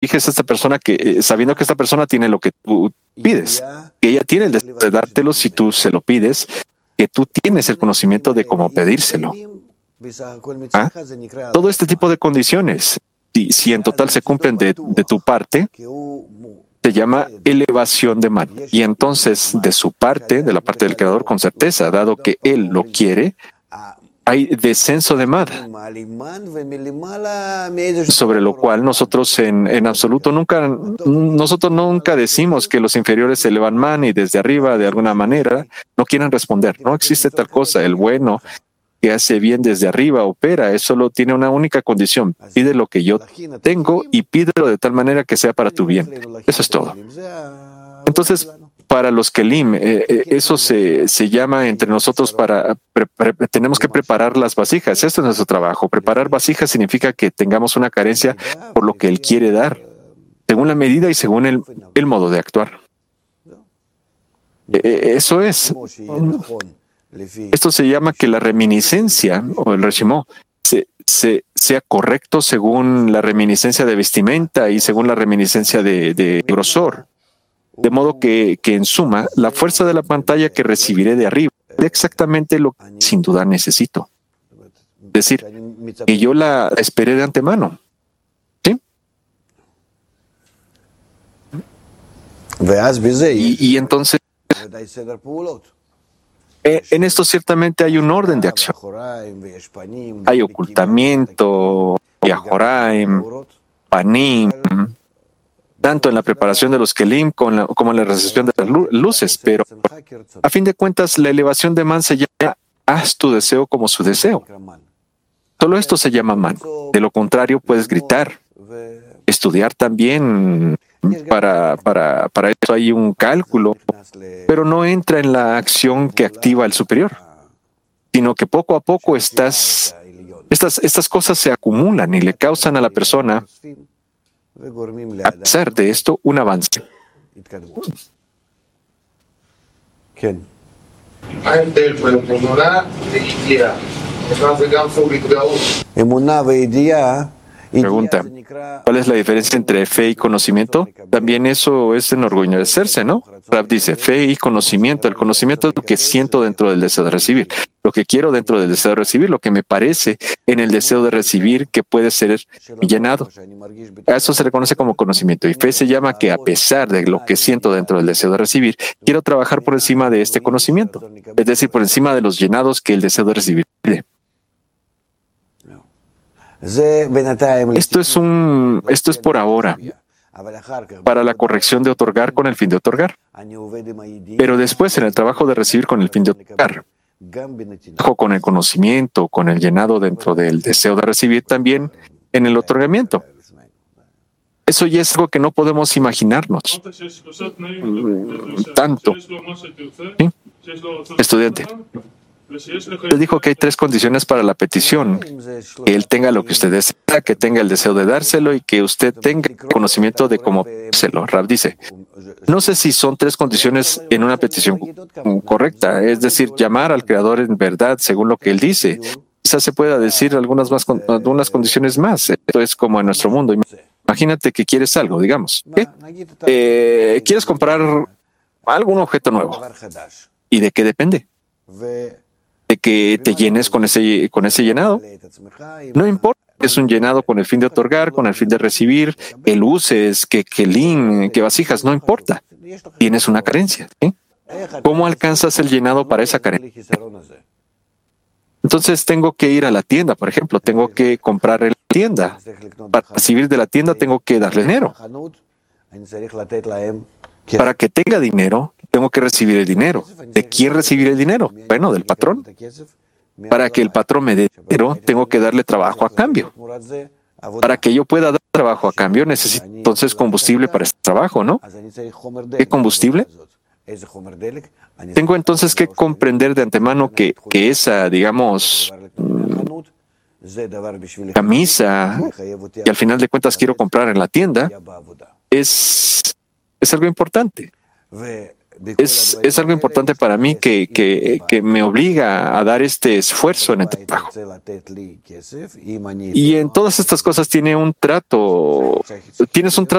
eliges a esta persona sabiendo que esta persona tiene lo que tú pides, que ella tiene el deseo de dártelo si tú se lo pides, que tú tienes el conocimiento de cómo pedírselo. ¿Ah? Todo este tipo de condiciones, si en total se cumplen de tu parte, se llama elevación de man. Y entonces, de su parte, de la parte del Creador, con certeza, dado que Él lo quiere, hay descenso de mad, sobre lo cual nosotros en absoluto nunca decimos que los inferiores se elevan man y desde arriba, de alguna manera, no quieren responder. No existe tal cosa. El bueno que hace bien desde arriba opera. Eso solo tiene una única condición. Pide lo que yo tengo y pídelo de tal manera que sea para tu bien. Eso es todo. Entonces, para los Kelim, eso se llama entre nosotros tenemos que preparar las vasijas. Esto es nuestro trabajo. Preparar vasijas significa que tengamos una carencia por lo que Él quiere dar, según la medida y según el modo de actuar. Eso es. Esto se llama que la reminiscencia o el reshimó sea correcto según la reminiscencia de vestimenta y según la reminiscencia de grosor. De modo que en suma, la fuerza de la pantalla que recibiré de arriba es exactamente lo que sin duda necesito. Es decir, que yo la esperé de antemano. ¿Sí? Y entonces, en esto ciertamente hay un orden de acción. Hay ocultamiento, yahoraim, panim, tanto en la preparación de los kelim como en la recepción de las luces, pero a fin de cuentas la elevación de man se llama haz tu deseo como su deseo. Solo esto se llama man. De lo contrario puedes gritar, estudiar también. Para eso hay un cálculo, pero no entra en la acción que activa el superior, sino que poco a poco estas cosas se acumulan y le causan a la persona, a pesar de esto, un avance. Pregunta, ¿cuál es la diferencia entre fe y conocimiento? También eso es enorgullecerse, ¿no? Rab dice, fe y conocimiento. El conocimiento es lo que siento dentro del deseo de recibir, lo que quiero dentro del deseo de recibir, lo que me parece en el deseo de recibir que puede ser llenado. A eso se le conoce como conocimiento. Y fe se llama que a pesar de lo que siento dentro del deseo de recibir, quiero trabajar por encima de este conocimiento, es decir, por encima de los llenados que el deseo de recibir pide. Esto es por ahora, para la corrección de otorgar con el fin de otorgar. Pero después, en el trabajo de recibir con el fin de otorgar, con el conocimiento, con el llenado dentro del deseo de recibir, también en el otorgamiento. Eso ya es algo que no podemos imaginarnos. Tanto. ¿Sí? Estudiante. Les dijo que hay 3 condiciones para la petición: que él tenga lo que usted desea, que tenga el deseo de dárselo y que usted tenga conocimiento de cómo dárselo. Rab dice, no sé si son 3 condiciones en una petición correcta, es decir, llamar al Creador en verdad según lo que él dice. Quizás se pueda decir algunas condiciones más. Esto es como en nuestro mundo. Imagínate que quieres algo, digamos. Quieres comprar algún objeto nuevo. ¿Y de qué depende? De que te llenes con ese llenado. No importa, es un llenado con el fin de otorgar, con el fin de recibir, que luces, que kelim, que vasijas, no importa. Tienes una carencia. ¿Sí? ¿Cómo alcanzas el llenado para esa carencia? Entonces tengo que ir a la tienda, por ejemplo, tengo que comprar en la tienda. Para recibir de la tienda tengo que darle dinero. Para que tenga dinero, tengo que recibir el dinero. ¿De quién recibir el dinero? Bueno, del patrón. Para que el patrón me dé dinero, tengo que darle trabajo a cambio. Para que yo pueda dar trabajo a cambio, necesito entonces combustible para ese trabajo, ¿no? ¿Qué combustible? Tengo entonces que comprender de antemano que esa, digamos, camisa que al final de cuentas quiero comprar en la tienda es algo importante. Es algo importante para mí que me obliga a dar este esfuerzo en el trabajo. Y en todas estas cosas tienes un trato